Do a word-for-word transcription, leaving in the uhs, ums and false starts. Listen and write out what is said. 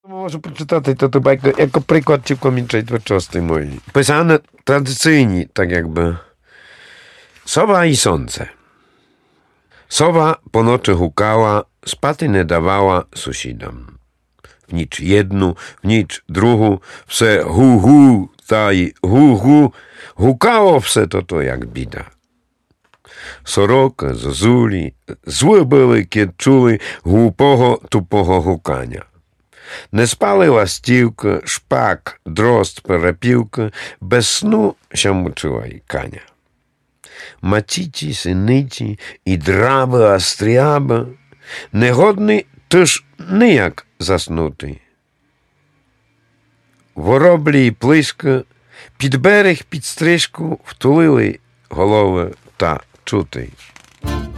Можу прочитати то байку, як приклад цілком творчості моєї. Писане традиційні, так якби. Sowa i słońce. Sowa po nocy hukała, spaty nie dawała sąsiadom. W nicz jednu, w nicz druhu, wse hu hu, taj hu hu, hukało wse to to jak bida. Soroka, zozuli, złe były, kiedy czuli głupого, tupого hukania. Не спали ластівка, шпак, дрозд, перепілка, без сну ще мучила й каня. Матіті, синиті і драби, астріаба, негодний тож ніяк заснути. Вороблі й плиска під берег, під стрижку втулили голови та чути.